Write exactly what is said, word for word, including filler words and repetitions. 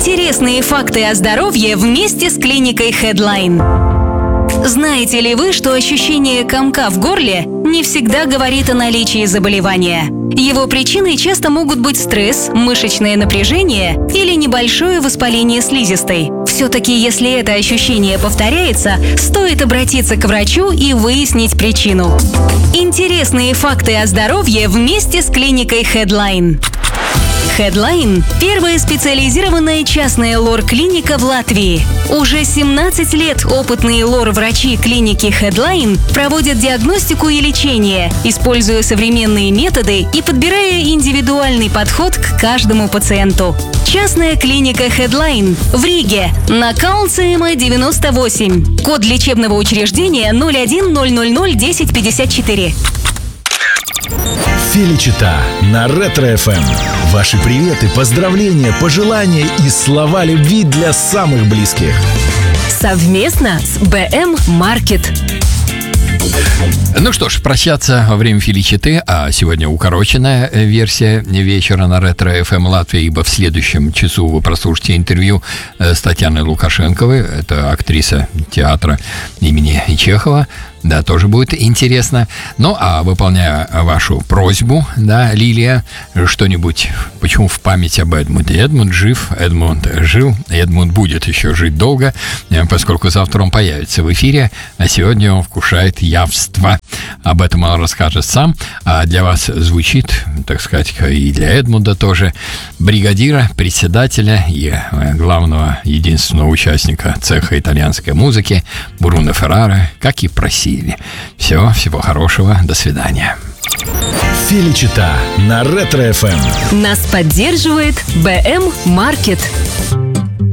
Интересные факты о здоровье вместе с клиникой Headline. Знаете ли вы, что ощущение комка в горле не всегда говорит о наличии заболевания? Его причиной часто могут быть стресс, мышечное напряжение или небольшое воспаление слизистой. Все-таки, если это ощущение повторяется, стоит обратиться к врачу и выяснить причину. Интересные факты о здоровье вместе с клиникой Headline. Headline – первая специализированная частная лор-клиника в Латвии. Уже семнадцать лет опытные лор-врачи клиники Headline проводят диагностику и лечение, используя современные методы и подбирая индивидуальный подход к каждому пациенту. Частная клиника Headline в Риге на Каунциема девяносто восемь. Код лечебного учреждения ноль один ноль ноль ноль десять пятьдесят четыре. Феличита на Ретро-эф эм. Ваши приветы, поздравления, пожелания и слова любви для самых близких. Совместно с бэ эм Market. Ну что ж, прощаться во время Феличиты, а сегодня укороченная версия вечера на Ретро-эф эм Латвии, ибо в следующем часу вы прослушаете интервью с Татьяной Лукашенковой, это актриса театра имени Чехова. Да, тоже будет интересно. Ну, а выполняя вашу просьбу, да, Лилия, что-нибудь, почему в память об Эдмунде? Эдмунд жив, Эдмунд жил, Эдмунд будет еще жить долго, поскольку завтра он появится в эфире, а сегодня он вкушает явство. Об этом он расскажет сам, а для вас звучит, так сказать, и для Эдмунда тоже, бригадира, председателя и главного, единственного участника цеха итальянской музыки Бруно Феррара, как и просили. Все, всего хорошего, до свидания. Феличита на Ретро-эф эм. Нас поддерживает бэ эм Market.